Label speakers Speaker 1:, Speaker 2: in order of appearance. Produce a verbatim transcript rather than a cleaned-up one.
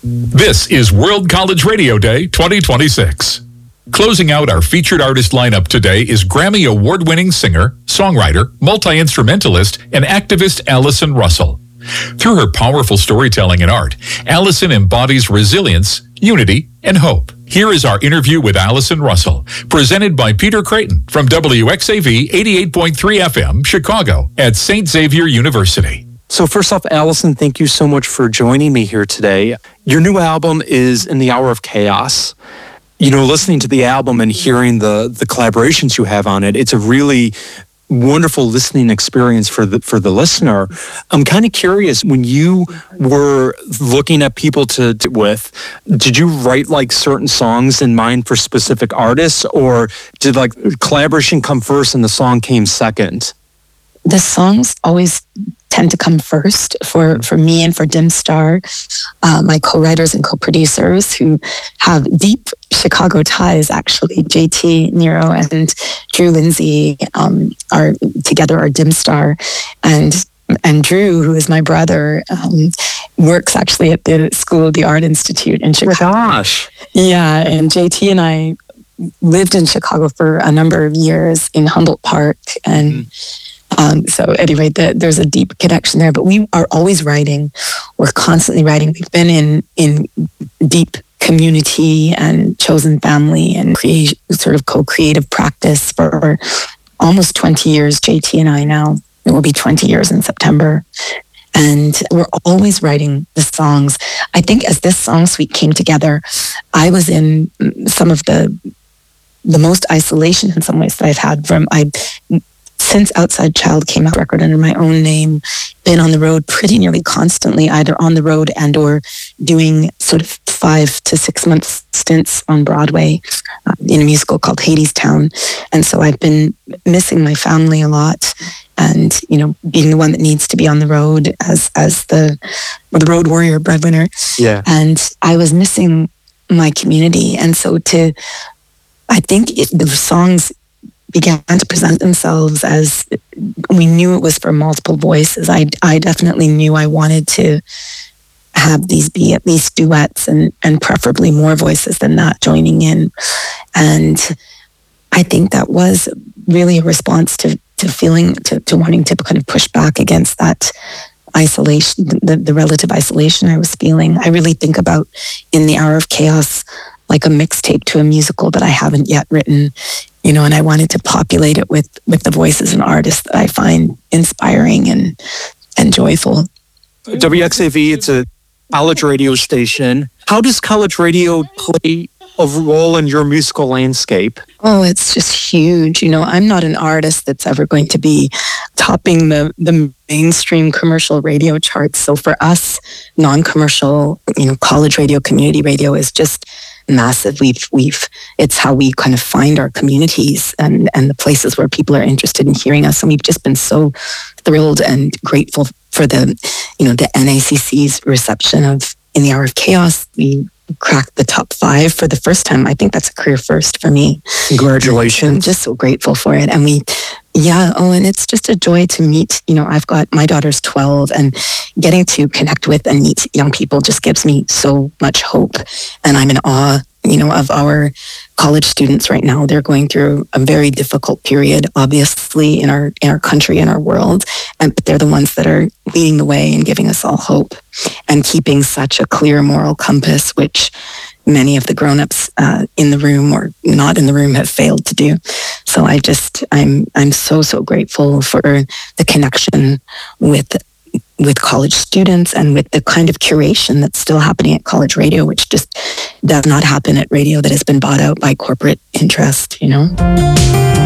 Speaker 1: This is World College Radio Day twenty twenty-six. Closing out our featured artist lineup today is Grammy Award-winning singer, songwriter, multi-instrumentalist, and activist Allison Russell. Through her powerful storytelling and art, Allison embodies resilience, unity, and hope. Here is our interview with Allison Russell, presented by Peter Creighton from W X A V eighty-eight point three F M, Chicago, at Saint Xavier University.
Speaker 2: So first off, Allison, thank you so much for joining me here today. Your new album is In the Hour of Chaos. You know, listening to the album and hearing the the collaborations you have on it, it's a really wonderful listening experience for the for the listener. I'm kind of curious, when you were looking at people to, to with, did you write like certain songs in mind for specific artists, or did like collaboration come first and the song came second?
Speaker 3: The songs always tend to come first for, for me and for Dim Star, uh, my co-writers and co-producers who have deep Chicago ties, actually. J T, Nero, and Drew Lindsay um, are together are Dim Star. And and Drew, who is my brother, um, works actually at the School of the Art Institute in Chicago.
Speaker 2: Oh my gosh.
Speaker 3: Yeah, and J T and I lived in Chicago for a number of years in Humboldt Park, and mm. Um, so anyway, the, there's a deep connection there, but we are always writing. We're constantly writing. We've been in, in deep community and chosen family and create, sort of co-creative practice for almost twenty years, J T and I now. It will be twenty years in September. And we're always writing the songs. I think as this song suite came together, I was in some of the the most isolation in some ways that I've had from... I. Since Outside Child came out record under my own name, been on the road pretty nearly constantly, either on the road and or doing sort of five to six month stints on Broadway uh, in a musical called Hadestown. And so I've been missing my family a lot, and, you know, being the one that needs to be on the road as as the, the road warrior breadwinner.
Speaker 2: Yeah.
Speaker 3: And I was missing my community. And so to, I think it, the songs began to present themselves as, we knew it was for multiple voices. I, I definitely knew I wanted to have these be at least duets, and, and preferably more voices than that joining in. And I think that was really a response to, to feeling, to, to wanting to kind of push back against that isolation, the, the relative isolation I was feeling. I really think about In the Hour of Chaos like a mixtape to a musical that I haven't yet written, you know, and I wanted to populate it with, with the voices and artists that I find inspiring and and joyful.
Speaker 2: W X A V, it's a college radio station. How does college radio play a role in your musical landscape?
Speaker 3: Oh, it's just huge. You know, I'm not an artist that's ever going to be topping the, the mainstream commercial radio charts. So for us, non-commercial, you know, college radio, community radio is just massive. We've, we've, it's how we kind of find our communities and, and the places where people are interested in hearing us. And we've just been so thrilled and grateful for the, you know, the N A C C's reception of In the Hour of Chaos. We cracked the top five for the first time. I think that's a career first for me.
Speaker 2: Congratulations.
Speaker 3: I'm just so grateful for it. And we, yeah, oh, and it's just a joy to meet, you know, I've got, my daughter's twelve, and getting to connect with and meet young people just gives me so much hope. And I'm in awe, you know, of our college students right now. They're going through a very difficult period, obviously, in our in our country and our world. And but they're the ones that are leading the way and giving us all hope and keeping such a clear moral compass, which many of the grown-ups uh, in the room or not in the room have failed to do. So I just, I'm I'm so, so grateful for the connection with with college students and with the kind of curation that's still happening at college radio, which just does not happen at radio that has been bought out by corporate interest, you know?